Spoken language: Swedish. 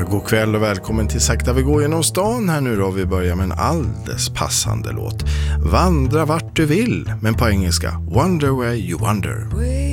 god kväll och välkommen till Sakta vi går genom stan här nu då. Vi börjar med en alldeles passande låt. Vandra vart du vill, men på engelska Wonder Where You Wonder.